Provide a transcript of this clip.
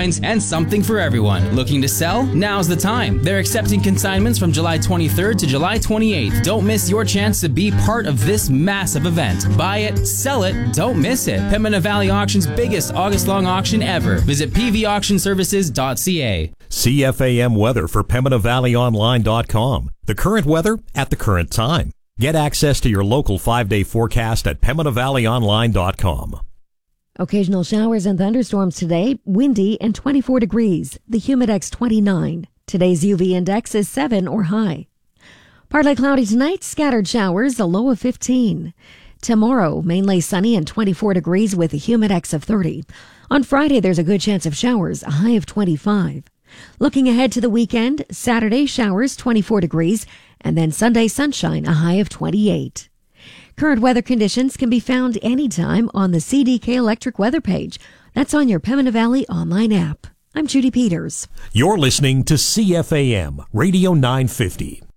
designs, and something for everyone. Looking to sell? Now's the time. They're accepting consignments from July 23rd to July 28th. Don't miss your chance to be part of this massive event. Buy it, sell it, don't miss it. Pembina Valley Auction's biggest August-long auction ever. Visit pvauctionservices.ca. CFAM weather for PembinaValleyOnline.com. The current weather at the current time. Get access to your local 5-day forecast at PembinaValleyOnline.com. Occasional showers and thunderstorms today, windy and 24 degrees. The Humidex 29. Today's UV index is 7 or high. Partly cloudy tonight, scattered showers, a low of 15. Tomorrow, mainly sunny and 24 degrees with a Humidex of 30. On Friday, there's a good chance of showers, a high of 25. Looking ahead to the weekend, Saturday showers 24 degrees, and then Sunday sunshine, a high of 28. Current weather conditions can be found anytime on the CDK Electric weather page. That's on your Pembina Valley online app. I'm Judy Peters. You're listening to CFAM Radio 950.